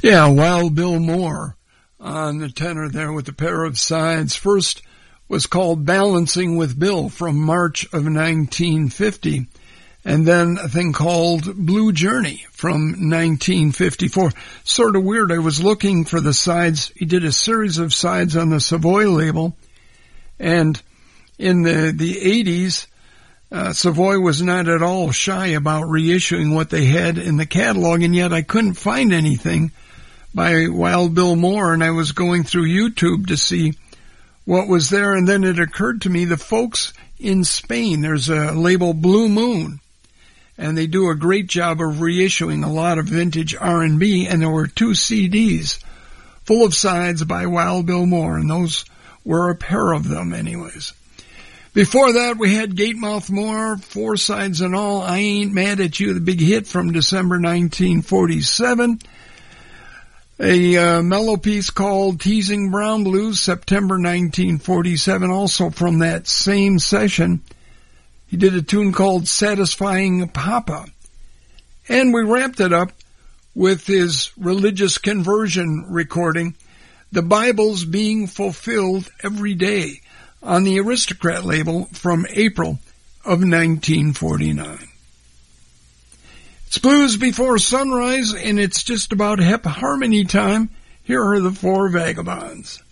Yeah, Wild Bill Moore on the tenor there with a pair of sides. First was called Balancing with Bill from March of 1950. And then a thing called Blue Journey from 1954. Sort of weird. I was looking for the sides. He did a series of sides on the Savoy label. And in the 80s, Savoy was not at all shy about reissuing what they had in the catalog, and yet I couldn't find anything by Wild Bill Moore, and I was going through YouTube to see what was there, and then it occurred to me the folks in Spain, there's a label Blue Moon, and they do a great job of reissuing a lot of vintage R&B, and there were 2 CDs full of sides by Wild Bill Moore, and those were a pair of them anyways. Before that, we had Gatemouth Moore, 4 sides in all. I Ain't Mad at You, the big hit from December 1947. A mellow piece called Teasing Brown Blues, September 1947, also from that same session. He did a tune called Satisfying Papa. And we wrapped it up with his religious conversion recording, The Bible's Being Fulfilled Every Day, on the Aristocrat label from April of 1949. It's Blues Before Sunrise, and it's just about Hep Harmony time. Here are the 4 Vagabonds.